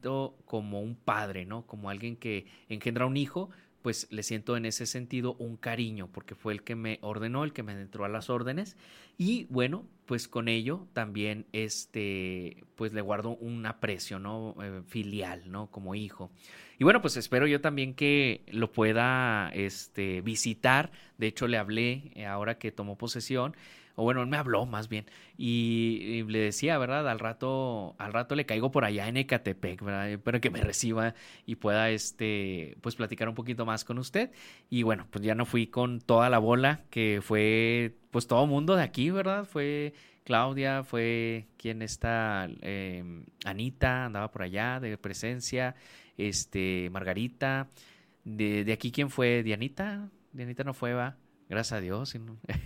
siento como un padre, ¿no? Como alguien que engendra un hijo, pues le siento en ese sentido un cariño, porque fue el que me ordenó, el que me entró a las órdenes. Y bueno, pues con ello también, pues le guardo un aprecio, ¿no? Filial, ¿no? Como hijo. Y bueno, pues espero yo también que lo pueda, visitar. De hecho, le hablé ahora que tomó posesión, o bueno, él me habló más bien, y le decía, ¿verdad? Al rato le caigo por allá en Ecatepec, ¿verdad? Espero que me reciba y pueda, pues platicar un poquito más con usted. Y bueno, pues ya no fui con toda la bola, que fue, pues todo mundo de aquí, ¿verdad? Fue Claudia, fue quien está, Anita, andaba por allá de presencia, Margarita, de aquí, ¿quién fue? Dianita, Dianita no fue, va. Gracias a Dios.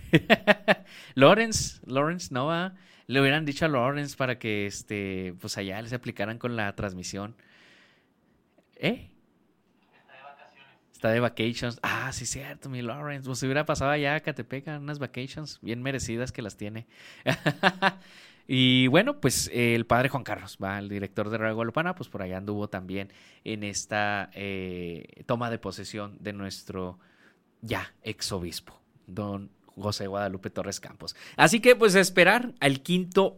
Lawrence Nova, le hubieran dicho a Lawrence para que pues allá les aplicaran con la transmisión. ¿Eh? Está de vacations. Ah, sí, cierto, mi Lawrence. Pues se hubiera pasado allá a Catepec unas vacations bien merecidas que las tiene. Y bueno, pues el padre Juan Carlos, va, el director de Radio Guadalupana, pues por allá anduvo también en esta toma de posesión de nuestro ya exobispo, don José Guadalupe Torres Campos. Así que pues esperar al quinto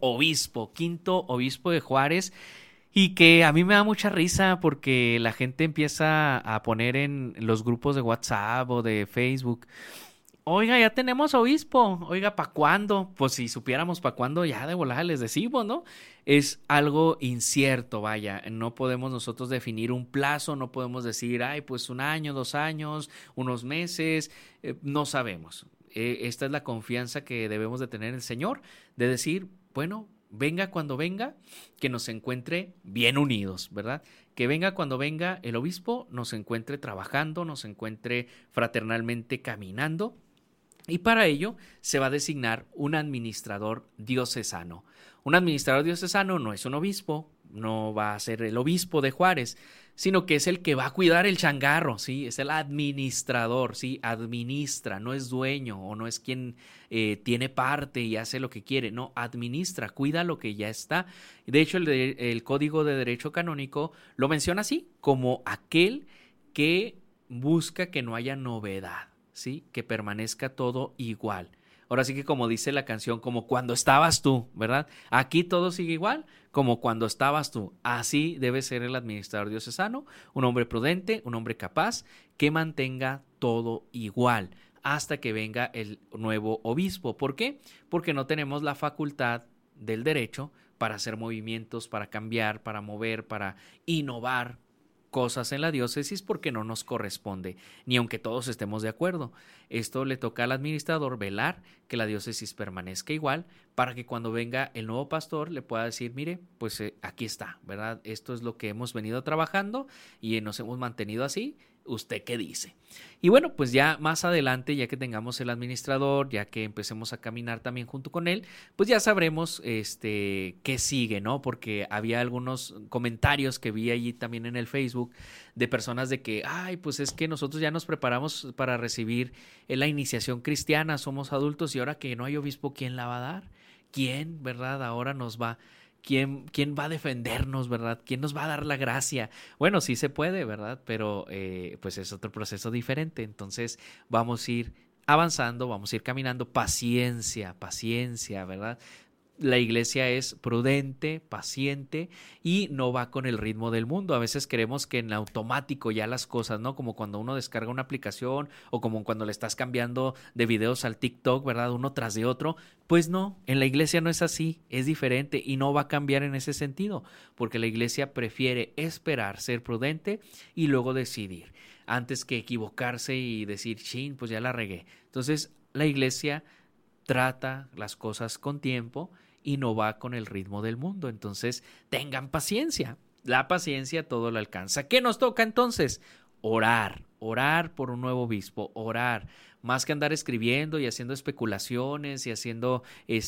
obispo de Juárez, y que a mí me da mucha risa porque la gente empieza a poner en los grupos de WhatsApp o de Facebook: oiga, ya tenemos obispo, oiga, ¿para cuándo? Pues si supiéramos para cuándo, ya de volada les decimos, ¿no? Es algo incierto, vaya, no podemos nosotros definir un plazo, no podemos decir, ay, pues 1 año, 2 años, unos meses, no sabemos. Esta es la confianza que debemos de tener en el Señor, de decir, bueno, venga cuando venga, que nos encuentre bien unidos, ¿verdad? Que venga cuando venga el obispo, nos encuentre trabajando, nos encuentre fraternalmente caminando. Y para ello se va a designar un administrador diocesano. Un administrador diocesano no es un obispo, no va a ser el obispo de Juárez, sino que es el que va a cuidar el changarro, ¿sí? Es el administrador, ¿sí? Administra, no es dueño o no es quien tiene parte y hace lo que quiere, no, administra, cuida lo que ya está. De hecho, el Código de Derecho Canónico lo menciona así, como aquel que busca que no haya novedad, ¿sí? Que permanezca todo igual. Ahora sí que, como dice la canción, como cuando estabas tú, ¿verdad? Aquí todo sigue igual como cuando estabas tú. Así debe ser el administrador diocesano, un hombre prudente, un hombre capaz, que mantenga todo igual hasta que venga el nuevo obispo. ¿Por qué? Porque no tenemos la facultad del derecho para hacer movimientos, para cambiar, para mover, para innovar cosas en la diócesis, porque no nos corresponde, ni aunque todos estemos de acuerdo. Esto le toca al administrador velar que la diócesis permanezca igual, para que cuando venga el nuevo pastor le pueda decir, mire, pues aquí está, ¿verdad? Esto es lo que hemos venido trabajando y nos hemos mantenido así. ¿Usted qué dice? Y bueno, pues ya más adelante, ya que tengamos el administrador, ya que empecemos a caminar también junto con él, pues ya sabremos qué sigue, ¿no? Porque había algunos comentarios que vi allí también en el Facebook de personas de que, ay, pues es que nosotros ya nos preparamos para recibir la iniciación cristiana, somos adultos y ahora que no hay obispo, ¿quién la va a dar? ¿Quién, verdad? Ahora nos va... ¿Quién va a defendernos, verdad? ¿Quién nos va a dar la gracia? Bueno, sí se puede, ¿verdad? Pero pues es otro proceso diferente. Entonces vamos a ir avanzando, vamos a ir caminando. Paciencia, paciencia, ¿verdad? La iglesia es prudente, paciente y no va con el ritmo del mundo. A veces queremos que en automático ya las cosas, ¿no? Como cuando uno descarga una aplicación o como cuando le estás cambiando de videos al TikTok, ¿verdad? Uno tras de otro. Pues no, en la iglesia no es así, es diferente y no va a cambiar en ese sentido, porque la iglesia prefiere esperar, ser prudente y luego decidir, antes que equivocarse y decir, chin, pues ya la regué. Entonces, la iglesia trata las cosas con tiempo y no va con el ritmo del mundo. Entonces, tengan paciencia. La paciencia todo lo alcanza. ¿Qué nos toca entonces? Orar, orar por un nuevo obispo, orar. Más que andar escribiendo y haciendo especulaciones y haciendo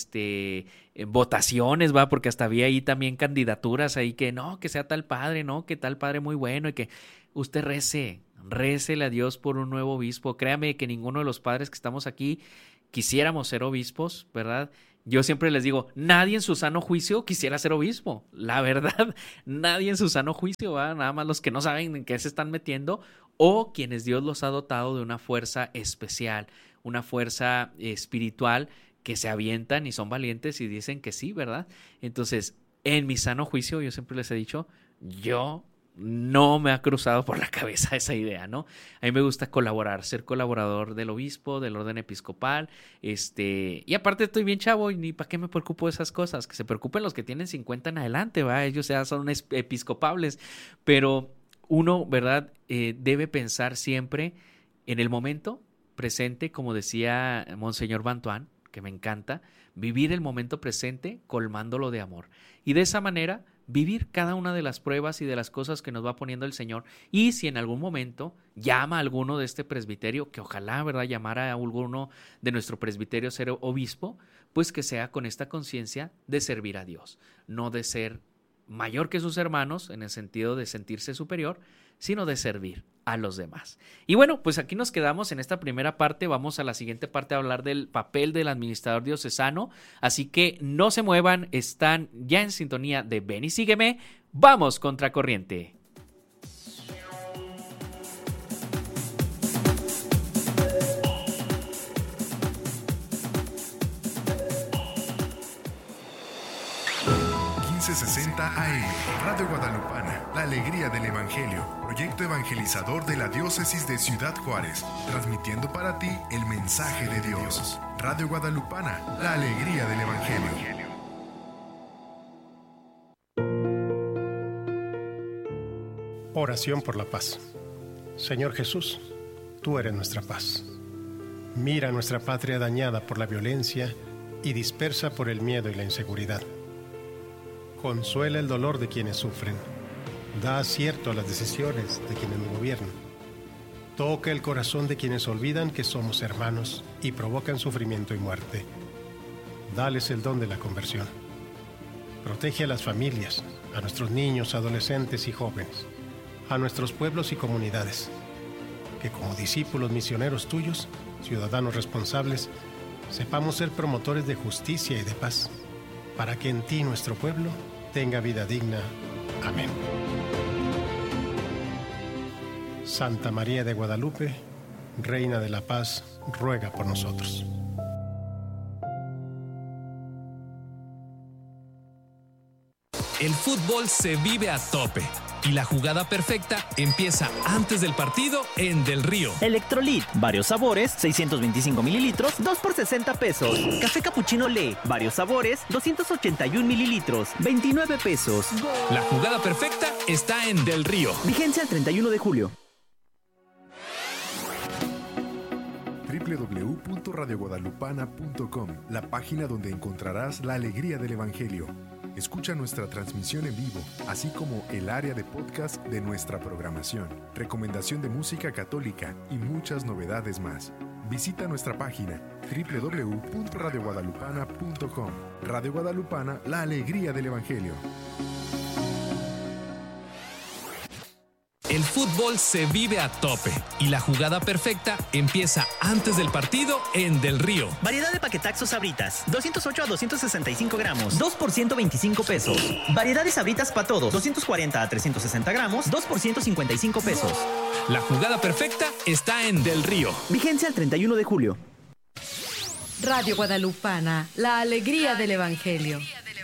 votaciones, va, porque hasta había ahí también candidaturas ahí que no, que sea tal padre, no, que tal padre muy bueno, y que usted récele a Dios por un nuevo obispo. Créame que ninguno de los padres que estamos aquí quisiéramos ser obispos, ¿verdad? Yo siempre les digo, nadie en su sano juicio quisiera ser obispo. La verdad, nadie en su sano juicio, ¿va? Nada más los que no saben en qué se están metiendo o quienes Dios los ha dotado de una fuerza especial, una fuerza espiritual que se avientan y son valientes y dicen que sí, ¿verdad? Entonces, en mi sano juicio, yo siempre les he dicho, yo no me ha cruzado por la cabeza esa idea, ¿no? A mí me gusta colaborar, ser colaborador del obispo, del orden episcopal, y aparte estoy bien chavo y ni para qué me preocupo de esas cosas, que se preocupen los que tienen 50 en adelante, ¿va? Ellos ya son episcopables, pero uno, ¿verdad? Debe pensar siempre en el momento presente, como decía Monseñor Bantuán, que me encanta, vivir el momento presente colmándolo de amor. Y de esa manera vivir cada una de las pruebas y de las cosas que nos va poniendo el Señor. Y si en algún momento llama a alguno de este presbiterio, que ojalá, ¿verdad?, llamara a alguno de nuestro presbiterio ser obispo, pues que sea con esta conciencia de servir a Dios, no de ser mayor que sus hermanos en el sentido de sentirse superior, sino de servir a los demás. Y bueno, pues aquí nos quedamos en esta primera parte. Vamos a la siguiente parte a hablar del papel del administrador diocesano. Así que no se muevan, están ya en sintonía de Ven y Sígueme. Vamos contracorriente. AM, Radio Guadalupana, la alegría del Evangelio, proyecto evangelizador de la diócesis de Ciudad Juárez, transmitiendo para ti el mensaje de Dios. Radio Guadalupana, la alegría del Evangelio. Oración por la paz. Señor Jesús, tú eres nuestra paz. Mira nuestra patria dañada por la violencia y dispersa por el miedo y la inseguridad. Consuela el dolor de quienes sufren. Da acierto a las decisiones de quienes nos gobiernan. Toca el corazón de quienes olvidan que somos hermanos y provocan sufrimiento y muerte. Dales el don de la conversión. Protege a las familias, a nuestros niños, adolescentes y jóvenes, a nuestros pueblos y comunidades. Que como discípulos misioneros tuyos, ciudadanos responsables, sepamos ser promotores de justicia y de paz, para que en ti nuestro pueblo tenga vida digna. Amén. Santa María de Guadalupe, Reina de la Paz, ruega por nosotros. El fútbol se vive a tope y la jugada perfecta empieza antes del partido en Del Río. Electrolit, varios sabores, 625 mililitros, 2 por 60 pesos. Café Capuchino Le, varios sabores, 281 mililitros, 29 pesos. La jugada perfecta está en Del Río. Vigencia el 31 de julio. www.radioguadalupana.com, la página donde encontrarás la alegría del Evangelio. Escucha nuestra transmisión en vivo, así como el área de podcast de nuestra programación, recomendación de música católica y muchas novedades más. Visita nuestra página www.radioguadalupana.com. Radio Guadalupana, la alegría del Evangelio. El fútbol se vive a tope y la jugada perfecta empieza antes del partido en Del Río. Variedad de paquetaxos Sabritas, 208 a 265 gramos, 2 por 125 pesos. Variedad de Sabritas para todos, 240 a 360 gramos, 2 por 155 pesos. La jugada perfecta está en Del Río. Vigencia el 31 de julio. Radio Guadalupana, la alegría del Evangelio.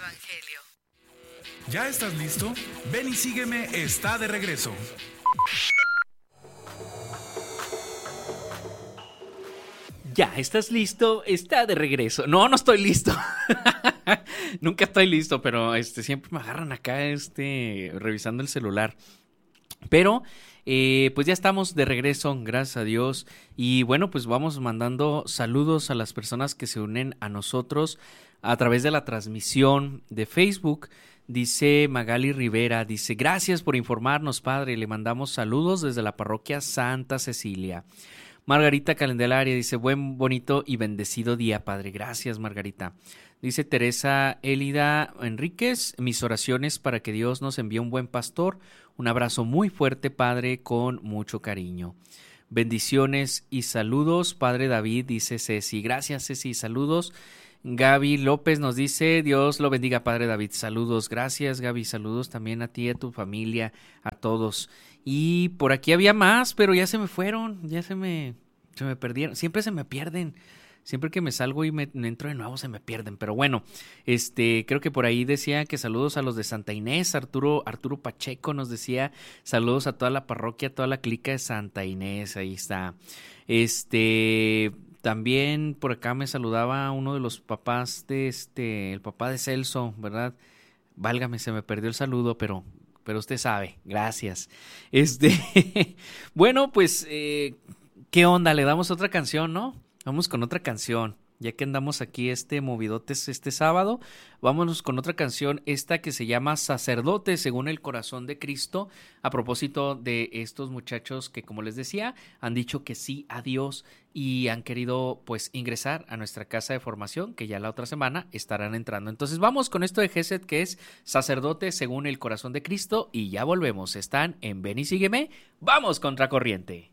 ¿Ya estás listo? Ven y Sígueme está de regreso. Ya, ¿estás listo? Está de regreso. No, no estoy listo. Nunca estoy listo, pero siempre me agarran acá revisando el celular. Pero pues ya estamos de regreso, gracias a Dios. Y bueno, pues vamos mandando saludos a las personas que se unen a nosotros a través de la transmisión de Facebook. Dice Magali Rivera, dice, gracias por informarnos, padre. Le mandamos saludos desde la parroquia Santa Cecilia. Margarita Candelaria dice, buen, bonito y bendecido día, padre. Gracias, Margarita. Dice Teresa Elida Enríquez, mis oraciones para que Dios nos envíe un buen pastor. Un abrazo muy fuerte, padre, con mucho cariño. Bendiciones y saludos, padre David, dice Ceci. Gracias, Ceci, saludos. Gaby López nos dice, Dios lo bendiga, Padre David. Saludos, gracias Gaby, saludos también a ti, a tu familia, a todos. Y por aquí había más, pero ya se me fueron, ya se me perdieron. Siempre se me pierden. Siempre que me salgo y me entro de nuevo se me pierden. Pero bueno, creo que por ahí decía que saludos a los de Santa Inés. Arturo Pacheco nos decía saludos a toda la parroquia, a toda la clica de Santa Inés. Ahí está. También por acá me saludaba uno de los papás de el papá de Celso, ¿verdad? Válgame, se me perdió el saludo, pero usted sabe. Gracias. Bueno, pues, ¿qué onda? Le damos otra canción, ¿no? Vamos con otra canción. Ya que andamos aquí movidotes este sábado, vámonos con otra canción, esta que se llama Sacerdote según el corazón de Cristo, a propósito de estos muchachos que, como les decía, han dicho que sí a Dios y han querido pues ingresar a nuestra casa de formación, que ya la otra semana estarán entrando. Entonces vamos con esto de Gesed, que es Sacerdote según el corazón de Cristo, y ya volvemos. Están en Ven y Sígueme, vamos contracorriente.